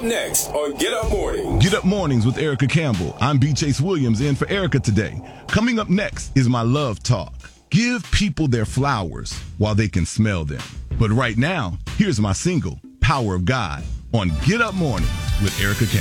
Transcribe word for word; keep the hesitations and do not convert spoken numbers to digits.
Up next on Get Up Mornings. Get Up Mornings with Erica Campbell. I'm B. Chase Williams in for Erica today. Coming up next is my love talk. Give people their flowers while they can smell them. But right now, here's my single, Power of God, on Get Up Mornings with Erica Campbell.